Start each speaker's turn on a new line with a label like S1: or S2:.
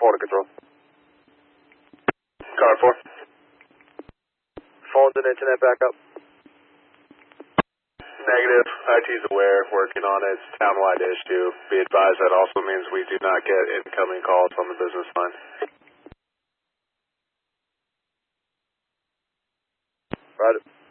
S1: 4 to control.
S2: Car 4.
S1: Phones and internet backup.
S2: Negative. IT's aware, working on it. It's a town-wide issue. Be advised that also means we do not get incoming calls on the business line.
S1: Right.